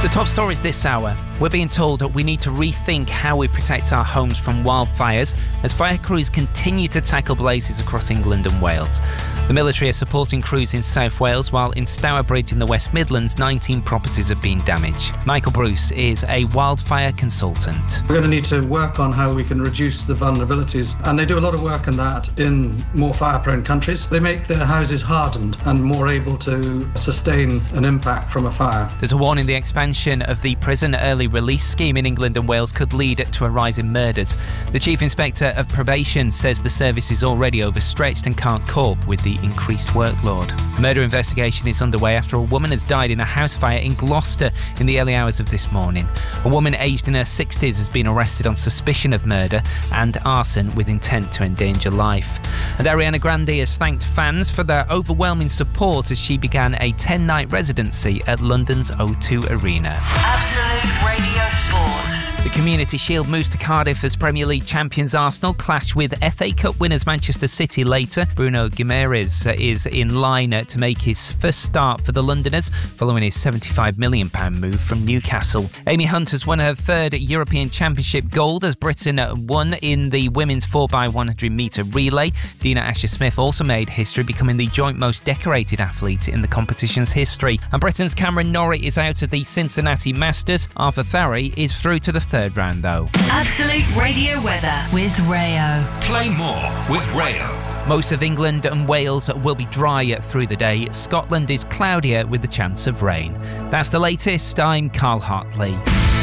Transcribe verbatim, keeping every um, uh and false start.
The top stories this hour. We're being told that we need to rethink how we protect our homes from wildfires as fire crews continue to tackle blazes across England and Wales. The military are supporting crews in South Wales, while in Stourbridge in the West Midlands, nineteen properties have been damaged. Michael Bruce is a wildfire consultant. We're going to need to work on how we can reduce the vulnerabilities, and they do a lot of work on that in more fire-prone countries. They make their houses hardened and more able to sustain an impact from a fire. There's a warning the expansion of the prison early release scheme in England and Wales could lead to a rise in murders. The Chief Inspector of Probation says the service is already overstretched and can't cope with the increased workload. A murder investigation is underway after a woman has died in a house fire in Gloucester in the early hours of this morning. A woman aged in her sixties has been arrested on suspicion of murder and arson with intent to endanger life. And Ariana Grande has thanked fans for their overwhelming support as she began a ten-night residency at London's O two Arena. Absolute Radio Sport. The Community Shield moves to Cardiff as Premier League champions Arsenal clash with F A Cup winners Manchester City later. Bruno Guimaraes is in line to make his first start for the Londoners following his seventy-five million pounds move from Newcastle. Amy Hunt has won her third European Championship gold as Britain won in the women's four by one hundred metre relay. Dina Asher-Smith also made history, becoming the joint most decorated athlete in the competition's history. And Britain's Cameron Norrie is out of the Cincinnati Masters. Arthur Tharry is through to the third round though. Absolute Radio weather with Rayo. Play more with Rayo. Most of England and Wales will be dry through the day. Scotland is cloudier with the chance of rain. That's the latest. I'm Carl Hartley.